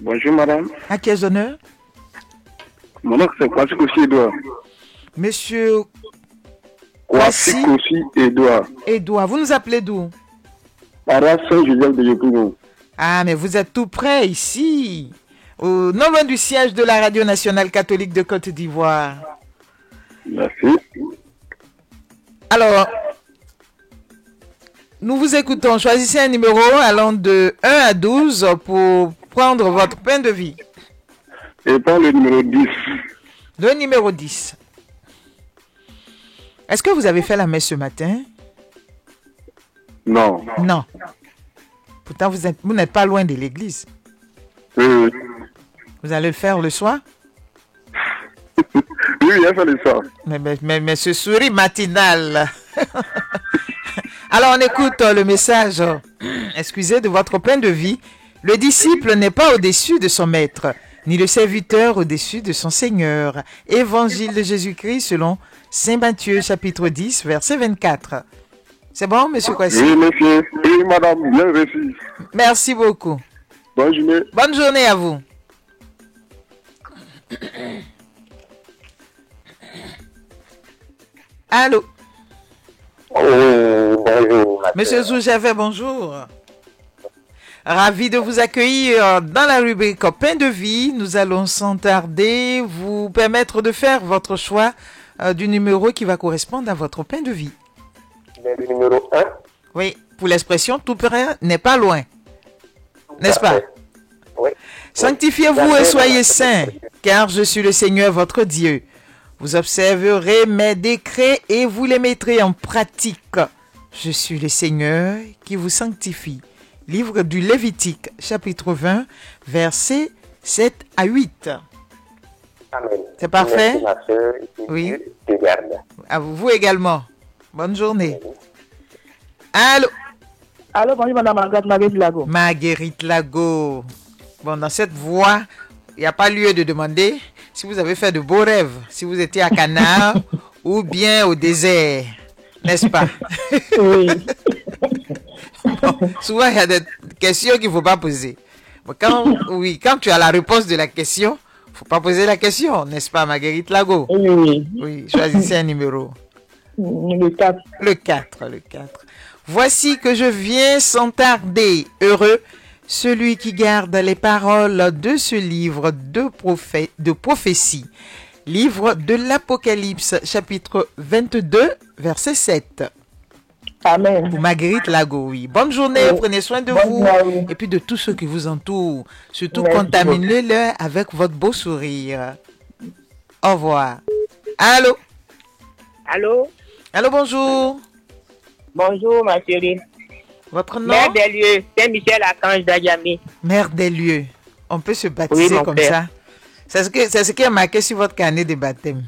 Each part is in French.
Bonjour madame. À quel honneur? Mon nom c'est Kwasi Kosi Edouard. Monsieur Kwasi Kosi Edouard. Edouard, vous nous appelez d'où? Paroisse Saint-Joseph de Yopougon. Ah, mais vous êtes tout près ici, non loin du siège de la Radio Nationale Catholique de Côte d'Ivoire. Merci. Alors, nous vous écoutons. Choisissez un numéro allant de 1 à 12 pour prendre votre pain de vie. Et prends le numéro 10. Le numéro 10. Est-ce que vous avez fait la messe ce matin? Non. Non. Pourtant, vous n'êtes pas loin de l'église. Oui. Vous allez le faire le soir? Oui, il a fait le soir. Mais ce sourire matinal. Alors, on écoute le message, excusez, de votre pain de vie. Le disciple n'est pas au-dessus de son maître, ni le serviteur au-dessus de son Seigneur. Évangile de Jésus-Christ selon Saint Matthieu, chapitre 10, verset 24. C'est bon, monsieur Kwasi? Oui, monsieur. Oui, madame, bien reçu. Merci beaucoup. Bonne journée. Bonne journée à vous. Allô? Bonjour. Monsieur Zoujavet, bonjour. Ravi de vous accueillir dans la rubrique Pain de vie. Nous allons sans tarder vous permettre de faire votre choix du numéro qui va correspondre à votre pain de vie. Le numéro 1. Oui, pour l'expression tout près n'est pas loin. N'est-ce pas? Oui. Sanctifiez-vous et soyez saints, car je suis le Seigneur votre Dieu. Vous observerez mes décrets et vous les mettrez en pratique. Je suis le Seigneur qui vous sanctifie. Livre du Lévitique, chapitre 20, versets 7 à 8. Amen. C'est parfait? Merci, ma soeur, Oui. Te garde. À vous également. Bonne journée. Allô? Allô, bonjour madame Marguerite Lago. Marguerite Lago. Bon, dans cette voie, il n'y a pas lieu de demander si vous avez fait de beaux rêves, si vous étiez à Canard ou bien au désert, n'est-ce pas? Oui. Bon, souvent, il y a des questions qu'il ne faut pas poser. Bon, quand tu as la réponse de la question, il ne faut pas poser la question, n'est-ce pas, Marguerite Lago? Oui. Oui, choisissez un numéro. Le 4. Le 4. Voici que je viens sans tarder. Heureux celui qui garde les paroles de ce livre de prophétie. Livre de l'Apocalypse, chapitre 22, verset 7. Amen. Pour Marguerite Lago, oui. Bonne journée, prenez soin de Bonne vous journée. et puis de tous ceux qui vous entourent. Surtout, Merci contaminez-le avec votre beau sourire. Au revoir. Allô? Allô? Allô, bonjour. Bonjour ma chérie. Votre nom? Mère des lieux, Saint-Michel Archange d'Adjamé. Mère des lieux. On peut se baptiser Oui, mon comme père. ça. C'est ce qui est marqué sur votre carnet de baptême.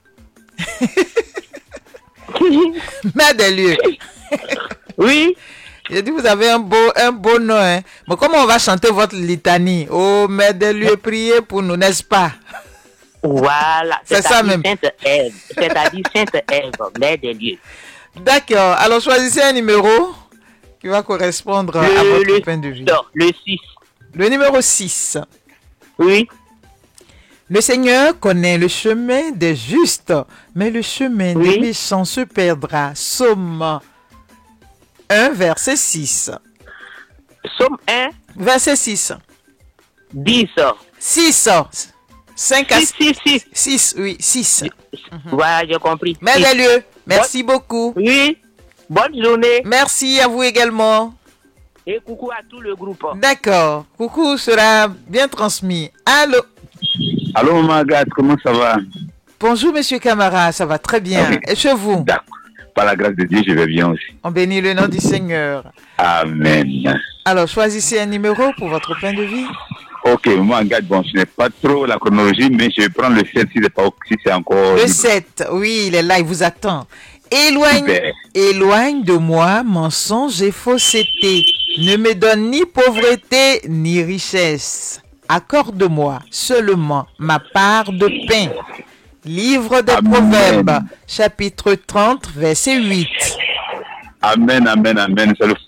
Mère des lieux. Oui. J'ai dit, vous avez un beau nom. Hein? Mais comment on va chanter votre litanie? Oh, Mère des lieux, priez pour nous, n'est-ce pas? Voilà. C'est ça même. Sainte Ève. C'est-à-dire Sainte Ève, Mère des lieux. D'accord. Alors, choisissez un numéro qui va correspondre à votre pain de vie. Non, le 6. Le numéro 6. Oui. Le Seigneur connaît le chemin des justes, mais le chemin des méchants se perdra. Psaume 1, verset 6. Somme 1, Verset 6. 10. 6. 5 à 6. 6, oui, 6. Voilà, j'ai compris. Mère des lieux, merci beaucoup. Oui. Bonne journée. Merci à vous également. Et coucou à tout le groupe. D'accord. Coucou sera bien transmis. Allô? Allô, Margaret, comment ça va? Bonjour, monsieur Camara, ça va très bien. Oui. Et chez vous? D'accord. Par la grâce de Dieu, je vais bien aussi. On bénit le nom du Seigneur. Amen. Alors, choisissez un numéro pour votre pain de vie. Ok, moi, Margaret, bon, je n'ai pas trop la chronologie, mais je vais prendre le 7 si c'est encore... Le 7, oui, il est là, il vous attend. Éloigne de moi mensonge et fausseté. Ne me donne ni pauvreté ni richesse. Accorde-moi seulement ma part de pain. Livre des Proverbes, chapitre 30, verset 8. Amen, amen, amen. C'est le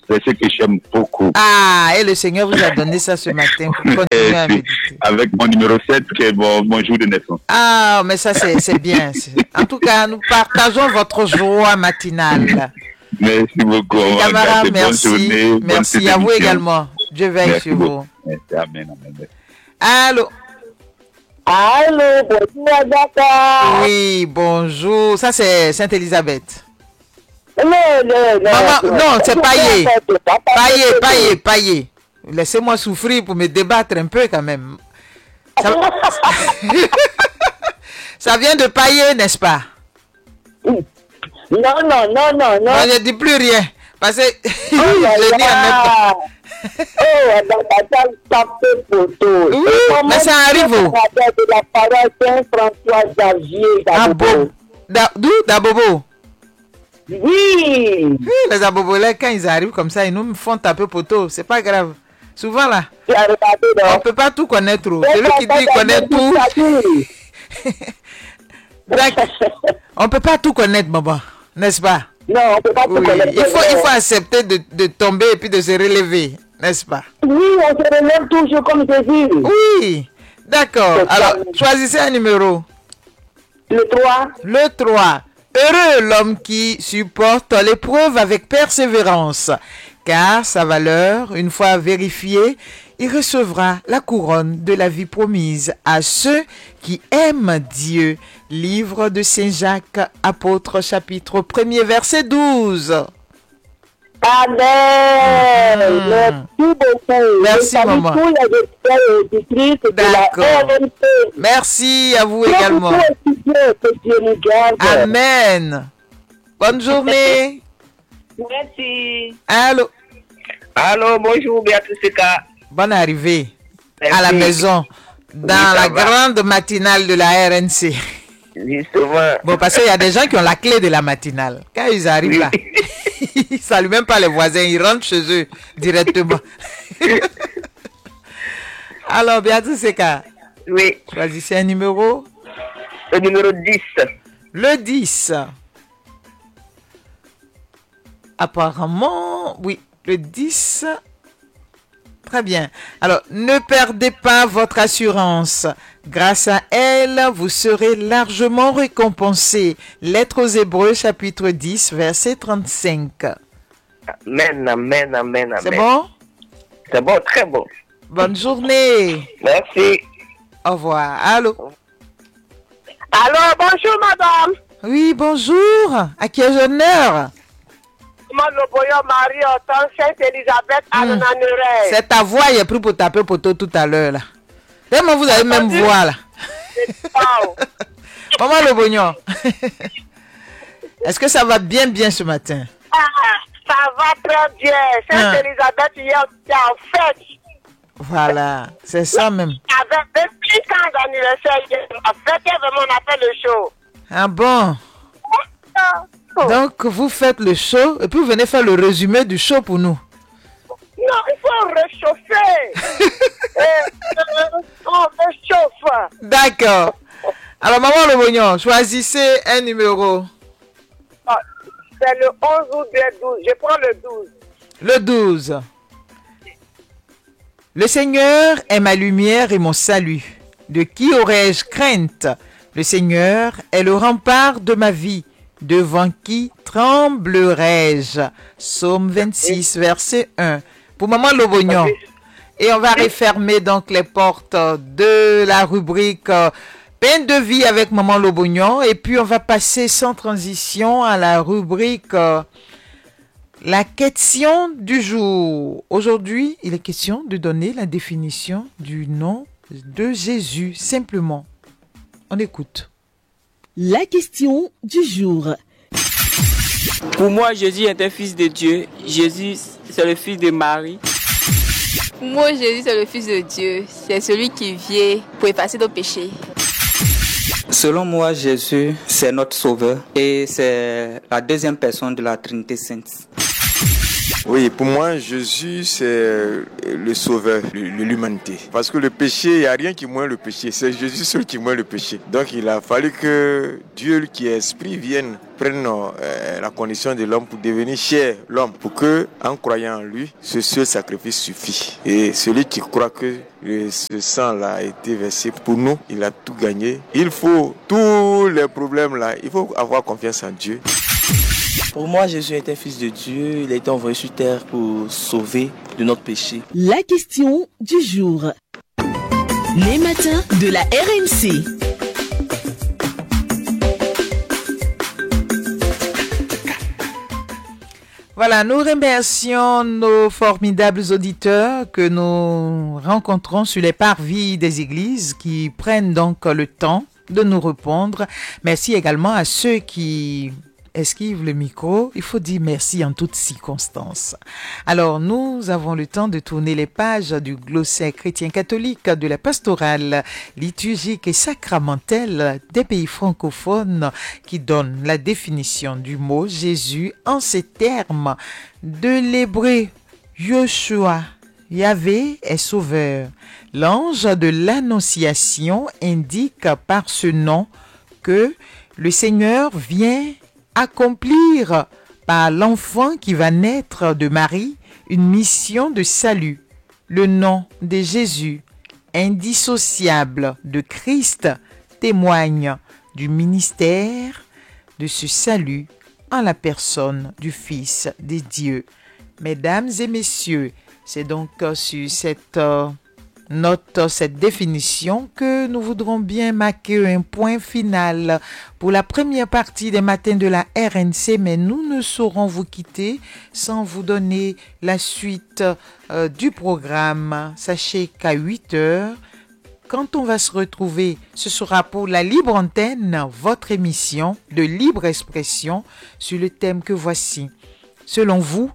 verset que j'aime beaucoup. Ah, et le Seigneur vous a donné ça ce matin pour continuer à méditer. Avec mon numéro 7, qui est mon jour de naissance. Ah, mais ça, c'est bien. En tout cas, nous partageons votre joie matinale. Merci beaucoup. Camarade, merci. Journée, merci à vous également. Dieu veille merci sur beaucoup. vous. Merci. Amen, amen. Allô? Allô, bonjour, Agatha. Oui, bonjour. Ça, c'est Sainte-Élisabeth. Non, Maman, non, c'est Paillé. Paillé. Laissez-moi souffrir pour me débattre un peu quand même. Ça, ça vient de Paillé, n'est-ce pas? Non. Moi, je ne dis plus rien. Parce que Oh là je dis en même temps. là. Oh, Agatha, tapé photo. Oui, mais ça arrive. De la paroisse Saint-François Xavier d'Abobo. D'où? D'Abobo? Oui. Oui, les Abobolais, quand ils arrivent comme ça, ils nous font taper poteau. C'est pas grave. Souvent là, Tu as regardé, non? on peut pas tout connaître. Celui qui dit qu'il connaît tout. On peut pas tout connaître, maman. N'est-ce pas? Non, on peut pas tout Oui. connaître. Il faut accepter de tomber et puis de se relever. N'est-ce pas? Oui, on se relève toujours comme Jésus. Oui. D'accord. Alors, choisissez un numéro. Le 3. Le 3. Heureux l'homme qui supporte l'épreuve avec persévérance, car sa valeur, une fois vérifiée, il recevra la couronne de la vie promise à ceux qui aiment Dieu. Livre de Saint Jacques, apôtre, chapitre 1er, verset 12. Amen. Merci beaucoup. Merci, maman. D'accord. Merci à vous également. Amen. Bonne journée. Merci. Allô. Allô, bonjour, Béatrice Seka. Bonne arrivée Merci. à la maison dans Oui, la ça va. grande matinale de la RNC. Justement. Bon, parce qu'il y a des gens qui ont la clé de la matinale. Quand ils arrivent là, ils saluent même pas les voisins, ils rentrent chez eux directement. Alors, Béatrice Seka, Oui, choisissez un numéro. le numéro 10. Le 10. Apparemment, oui, le 10. Très bien. Alors, ne perdez pas votre assurance. Grâce à elle, vous serez largement récompensé. Lettre aux Hébreux, chapitre 10, verset 35. Amen, amen, amen, amen. C'est bon? C'est bon, très bon. Bonne journée. Merci. Au revoir. Allô? Allô, bonjour madame. Oui, bonjour. À qui ai-je honneur? Loboyo Marie Autant Sainte-Élisabeth Anananuret. C'est ta voix, il a pris pour taper poteau tout à l'heure là. Tellement vous avez même voix là. Maman Le Bognon. Est-ce que ça va bien ce matin? Ça va très bien. Sainte-Élisabeth, hier, tu en fête. Voilà, c'est ça même. Avec 28 ans d'anniversaire, en fait, vraiment, on a fait le show. Ah bon? Donc vous faites le show et puis vous venez faire le résumé du show pour nous. Non, il faut réchauffer. On réchauffe. D'accord. Alors Maman Le Bognon, choisissez un numéro. C'est le 11 ou le 12. Je prends le 12. Le 12. Le Seigneur est ma lumière et mon salut. De qui aurais-je crainte? Le Seigneur est le rempart de ma vie. Devant qui tremblerai-je? Psaume 26, verset 1. Pour Maman Le Bognon. Et on va refermer donc les portes de la rubrique Peine de vie avec Maman Le Bognon. Et puis on va passer sans transition à la rubrique La question du jour. Aujourd'hui, il est question de donner la définition du nom de Jésus, simplement. On écoute. La question du jour. Pour moi, Jésus est un fils de Dieu. Jésus, c'est le fils de Marie. Pour moi, Jésus, c'est le Fils de Dieu. C'est celui qui vient pour effacer nos péchés. Selon moi, Jésus, c'est notre sauveur et c'est la deuxième personne de la Trinité Sainte. Oui, pour moi, Jésus, c'est le sauveur de l'humanité. Parce que le péché, il n'y a rien qui moins le péché. C'est Jésus seul qui moins le péché. Donc, il a fallu que Dieu, qui est esprit, vienne prendre la condition de l'homme pour devenir cher l'homme. Pour que, en croyant en lui, ce seul sacrifice suffit. Et celui qui croit que ce sang-là a été versé pour nous, il a tout gagné. Il faut tous les problèmes-là, il faut avoir confiance en Dieu. Pour moi, Jésus est un fils de Dieu. Il a été envoyé sur terre pour sauver de notre péché. La question du jour. Les matins de la RMC. Voilà, nous remercions nos formidables auditeurs que nous rencontrons sur les parvis des églises qui prennent donc le temps de nous répondre. Merci également à ceux qui esquive le micro, il faut dire merci en toutes circonstances. Alors, nous avons le temps de tourner les pages du glossaire chrétien catholique de la pastorale liturgique et sacramentelle des pays francophones qui donne la définition du mot Jésus en ces termes. De l'hébreu Yoshua, Yahvé est sauveur. L'ange de l'Annonciation indique par ce nom que le Seigneur vient accomplir par l'enfant qui va naître de Marie une mission de salut. Le nom de Jésus, indissociable de Christ, témoigne du ministère de ce salut en la personne du Fils des dieux. Mesdames et messieurs, c'est donc sur cette cette définition que nous voudrons bien marquer un point final pour la première partie des matins de la RNC, mais nous ne saurons vous quitter sans vous donner la suite du programme. Sachez qu'à 8 heures, quand on va se retrouver, ce sera pour la libre antenne, votre émission de libre expression sur le thème que voici. Selon vous,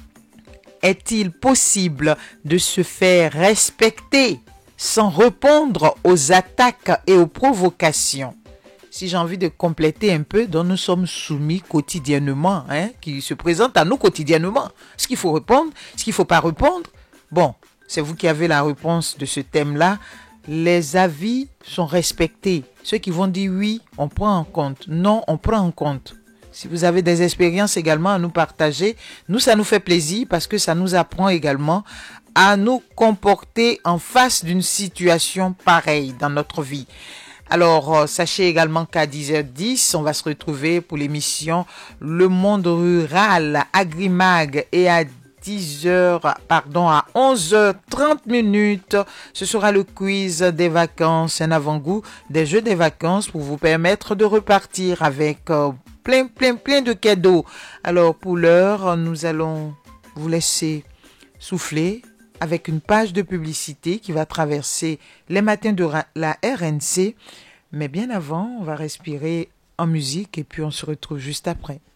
est-il possible de se faire respecter sans répondre aux attaques et aux provocations? Si j'ai envie de compléter un peu, dont nous sommes soumis quotidiennement, qui se présentent à nous quotidiennement. Est-ce qu'il faut répondre? Est-ce qu'il ne faut pas répondre? Bon, c'est vous qui avez la réponse de ce thème-là. Les avis sont respectés. Ceux qui vont dire oui, on prend en compte. Non, on prend en compte. Si vous avez des expériences également à nous partager, nous, ça nous fait plaisir parce que ça nous apprend également à nous comporter en face d'une situation pareille dans notre vie. Alors, sachez également qu'à 10h10, on va se retrouver pour l'émission Le Monde Rural, Agrimag, et à 11h30, ce sera le quiz des vacances, un avant-goût des jeux des vacances pour vous permettre de repartir avec plein de cadeaux. Alors pour l'heure, nous allons vous laisser souffler avec une page de publicité qui va traverser les matins de la RNC. Mais bien avant, on va respirer en musique et puis on se retrouve juste après.